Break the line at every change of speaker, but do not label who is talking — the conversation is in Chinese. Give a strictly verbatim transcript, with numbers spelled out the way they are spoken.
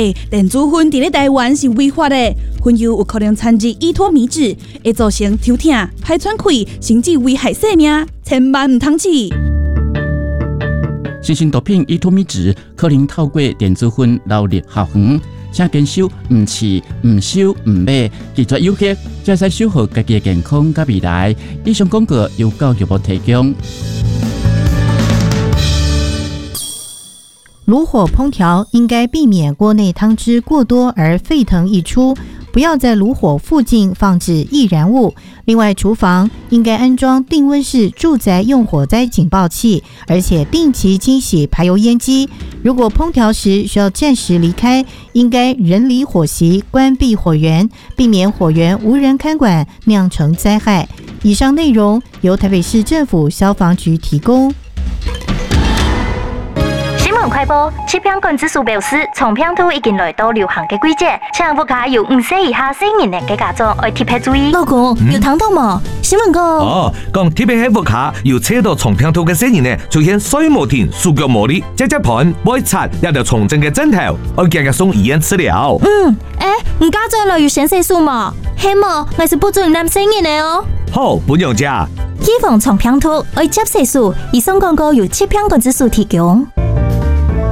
电子烟伫咧台湾是违法的，烟油有可能掺入依托米脂，会造成抽痛、排喘气，甚至危害生命，千万唔通试。
新型毒品依托米脂可能透过电子烟流入校园，请坚守唔试、唔收、唔买，拒绝有害，才使守护家己的健康甲未来。以上广告由教育部提供。
炉火烹调应该避免锅内汤汁过多而沸腾溢出，不要在炉火附近放置易燃物。另外，厨房应该安装定温式住宅用火灾警报器，而且定期清洗排油烟机。如果烹调时需要暂时离开，应该人离火席，关闭火源，避免火源无人看管酿成灾害。以上内容由台北市政府消防局提供。
快报：食品管制署表示，冲片兔已经来到流行嘅季节，请大家有五岁以下成人嘅家长要特别注意。
老公，嗯、有听到吗？新闻讲
哦，讲特别喺屋卡要车到冲片兔嘅成人呢，出现水无停、手脚无力、只只盤、每擦一條重症嘅枕頭，要日日送醫院治療。
嗯，誒，唔家長來要先食素嘛？希望我是不准男成人嘅哦。
好，本樣食。
預防冲片兔要接食素，以上廣告由食品管制署提供。